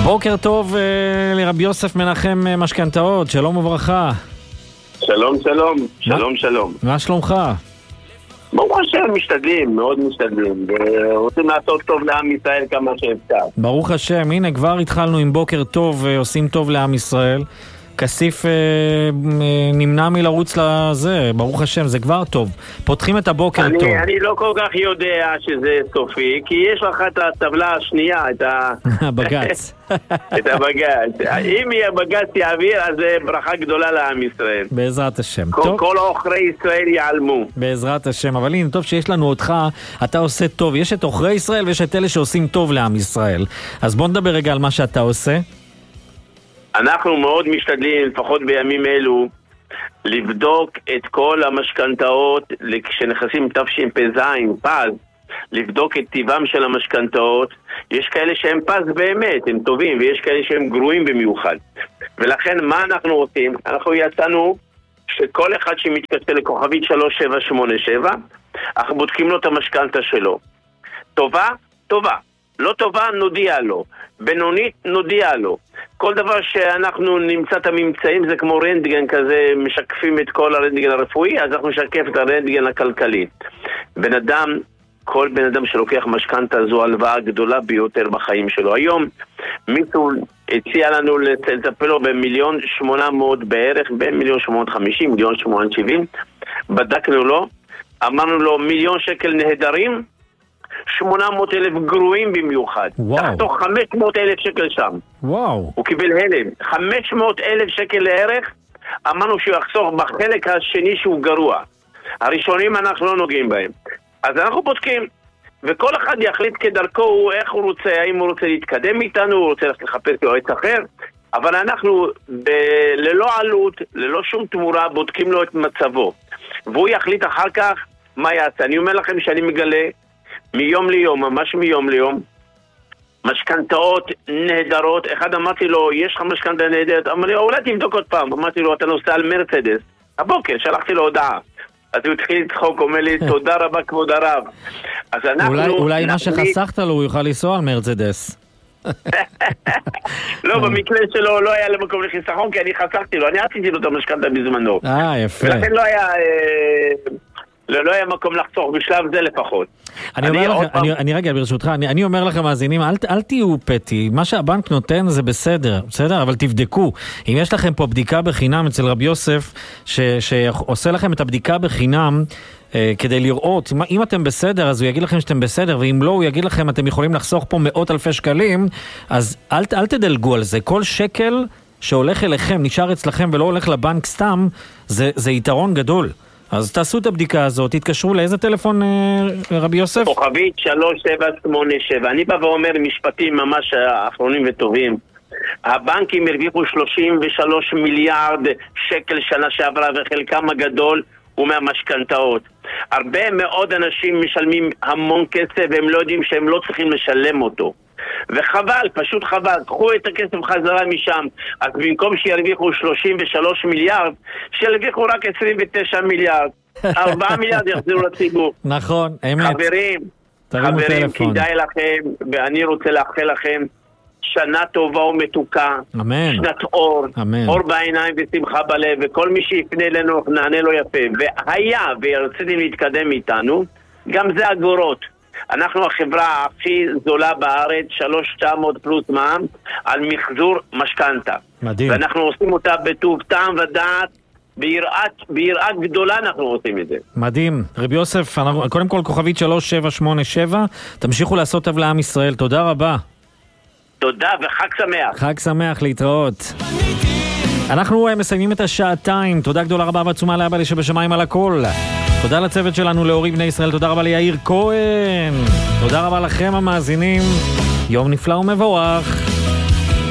בוקר טוב לרבי יוסף מנחם משכנתאות, שלום וברכה. שלום, שלום, שלום, שלום. מה שלומך? ברוך השם, משתדלים, מאוד משתדלים, ורוצים לעשות טוב לעם ישראל כמה שאפשר. ברוך השם, הנה כבר התחלנו עם בוקר טוב, עושים טוב לעם ישראל. כסיף נמנע מלרוץ לזה, ברוך השם, זה כבר טוב. פותחים את הבוקר טוב. אני לא כל כך יודע שזה סופי, כי יש לך את הטבלה השנייה, את הבגץ. את הבגץ. אם הבגץ יעביר, אז זה ברכה גדולה לעם ישראל. בעזרת השם. כל עוכרי ישראל יעלמו. בעזרת השם, אבל הנה, טוב שיש לנו אותך, אתה עושה טוב. יש את עוכרי ישראל ויש את אלה שעושים טוב לעם ישראל. אז בוא נדבר רגע על מה שאתה עושה. אנחנו מאוד משתדלים, לפחות בימים אלו, לבדוק את כל המשכנתאות, כשנכנסים תשפ"ז, פז, לבדוק את טיבם של המשכנתאות. יש כאלה שהם פז באמת, הם טובים, ויש כאלה שהם גרועים במיוחד. ולכן מה אנחנו עושים? אנחנו יצאנו שכל אחד שמתקשר לכוכבית 3787, אנחנו בודקים לו את המשכנתה שלו. טובה? טובה. לא טובה, נודיע לו. בינונית, נודיע לו. כל דבר שאנחנו נמצא את הממצאים, זה כמו רנטגן כזה, משקפים את כל הרנטגן הרפואי, אז אנחנו נשקף את הרנטגן הכלכלי. כל בן אדם שלוקח משכנתה זו הלוואה גדולה ביותר בחיים שלו. היום מישהו הציע לנו לטפל לו ב1,800,000 בערך, ב1,850,000, 1,870,000. בדקנו לו, אמרנו לו 1,000,000 שקל נהדרים, 800,000 גרועים במיוחד. תחתוך 500,000 שקל שם. וואו. הוא קיבל הלם. 500,000 שקל לערך, אמרנו שהוא יחסוך בחלק השני שהוא גרוע. הראשונים אנחנו לא נוגעים בהם. אז אנחנו בודקים, וכל אחד יחליט כדרכו איך הוא רוצה, האם הוא רוצה להתקדם איתנו, הוא רוצה לחפש יועץ אחר, אבל אנחנו ללא עלות, ללא שום תמורה, בודקים לו את מצבו. והוא יחליט אחר כך מה יעשה. אני אומר לכם שאני מגלה מיום ליום, ממש מיום ליום, משכנתאות נהדרות. אחד אמרתי לו, יש לך משכנתה נהדרת? אמר לי, אולי תבדוק עוד פעם. אמרתי לו, אתה נוסע על מרצדס. הבוקר שלחתי לו הודעה. אז הוא התחיל לצחוק, אומר לי, תודה רבה כבוד הרב. אז אנחנו... אולי מה שחסכת לו, הוא יוכל לנסוע על מרצדס. לא, במקרה שלו לא היה למקום לחיסכון, כי אני חסכתי לו, אני עשיתי לו את המשכנתה בזמנו. יפה. ולכן לא היה מקום לחסוך בשלב זה לפחות. אני רגע ברשותך, אני אומר לכם מאזינים, אל תהיו פתי, מה שהבנק נותן זה בסדר, אבל תבדקו. אם יש לכם פה בדיקה בחינם אצל רבי יוסף, שעושה לכם את הבדיקה בחינם, כדי לראות, אם אתם בסדר, אז הוא יגיד לכם שאתם בסדר, ואם לא, הוא יגיד לכם, אתם יכולים לחסוך פה מאות אלפי שקלים, אז אל תדלגו על זה. כל שקל שהולך אליכם, נשאר אצלכם ולא הולך לבנק סתם, זה יתרון גדול. אז תעשו את הבדיקה הזאת, תתקשרו לאיזה טלפון, רבי יוסף? כוכבית 3787. אני בא ואומר משפטים ממש אחרונים וטובים. הבנקים הרוויחו 33 מיליארד שקל שנה שעברה, וחלקם הגדול הוא מהמשכנתאות. הרבה מאוד אנשים משלמים המון כסף, והם לא יודעים שהם לא צריכים לשלם אותו. וחבל, פשוט חבל, קחו את הכסף חזרה משם. אז במקום שירוויחו 33 מיליארד, שירוויחו רק 29 מיליארד. 4 מיליארד יחזירו לציבור. נכון, אמת. חברים, כדאי לכם, ואני רוצה לאחל לכם שנה טובה ומתוקה. אמן. שנת אור. אמן. אור בעיניים ושמחה בלב, וכל מי שיפנה אלינו נענה לו יפה. והיה ורציתם להתקדם איתנו, גם זה אגורות. אנחנו החברה הכי זולה בארץ, 3,900 פלוס מע"מ, על מחזור משכנתה. מדהים. ואנחנו עושים אותה בטוב טעם ודעת, ביראה גדולה אנחנו עושים את זה. מדהים. רבי יוסף, קודם כל כוכבית 3787, תמשיכו לעשות טוב לעם ישראל. תודה רבה. תודה וחג שמח. חג שמח, להתראות. אנחנו מסיימים את השעתיים. תודה גדולה רבה ועצומה לאבא לי שבשמיים על הכל. תודה לצוות שלנו, לאורי בני ישראל, תודה רבה ליאיר כהן, תודה רבה לכם המאזינים, יום נפלא ומבורך.